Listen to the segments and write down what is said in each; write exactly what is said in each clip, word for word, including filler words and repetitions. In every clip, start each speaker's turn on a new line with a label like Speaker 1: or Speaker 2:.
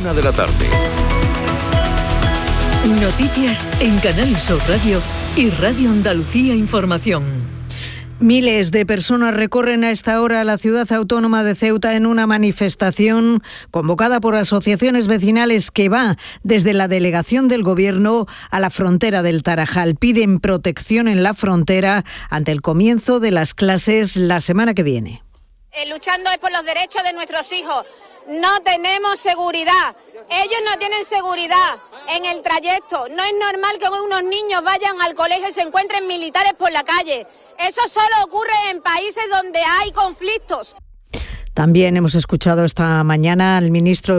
Speaker 1: una de la tarde.
Speaker 2: Noticias en Canal Sur Radio y Radio Andalucía Información.
Speaker 3: Miles de personas recorren a esta hora la ciudad autónoma de Ceuta en una manifestación convocada por asociaciones vecinales que va desde la delegación del Gobierno a la frontera del Tarajal. Piden protección en la frontera ante el comienzo de las clases la semana que viene.
Speaker 4: Eh, luchando es por los derechos de nuestros hijos. No tenemos seguridad. Ellos no tienen seguridad en el trayecto. No es normal que unos niños vayan al colegio y se encuentren militares por la calle. Eso solo ocurre en países donde hay conflictos.
Speaker 3: También hemos escuchado esta mañana al ministro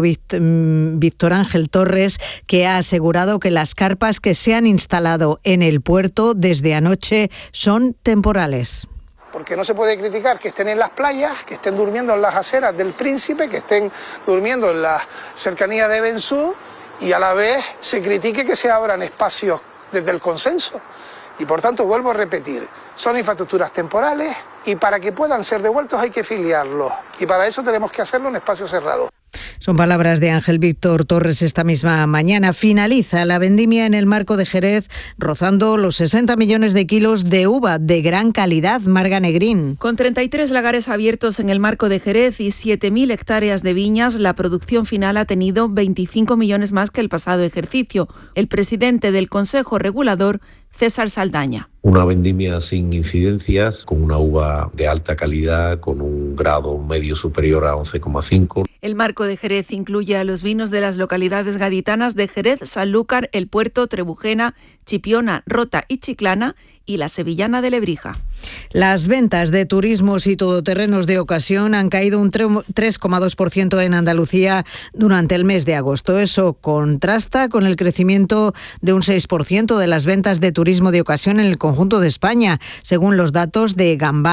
Speaker 3: Víctor Ángel Torres, que ha asegurado que las carpas que se han instalado en el puerto desde anoche son temporales.
Speaker 5: Porque no se puede criticar que estén en las playas, que estén durmiendo en las aceras del Príncipe, que estén durmiendo en las cercanías de Bensú, y a la vez se critique que se abran espacios desde el consenso. Y por tanto, vuelvo a repetir, son infraestructuras temporales y para que puedan ser devueltos hay que filiarlos. Y para eso tenemos que hacerlo en espacio cerrado.
Speaker 3: Son palabras de Ángel Víctor Torres esta misma mañana. Finaliza la vendimia en el Marco de Jerez, rozando los sesenta millones de kilos de uva de gran calidad. Marga Negrín.
Speaker 6: Con treinta y tres lagares abiertos en el Marco de Jerez y siete mil hectáreas de viñas, la producción final ha tenido veinticinco millones más que el pasado ejercicio. El presidente del Consejo Regulador, César Saldaña.
Speaker 7: Una vendimia sin incidencias, con una uva de alta calidad, con un grado medio superior a once coma cinco.
Speaker 6: El Marco de Jerez incluye a los vinos de las localidades gaditanas de Jerez, Sanlúcar, El Puerto, Trebujena, Chipiona, Rota y Chiclana y la sevillana de Lebrija.
Speaker 3: Las ventas de turismos y todoterrenos de ocasión han caído un tres coma dos por ciento en Andalucía durante el mes de agosto. Eso contrasta con el crecimiento de un seis por ciento de las ventas de turismo de ocasión en el conjunto de España, según los datos de Gambá.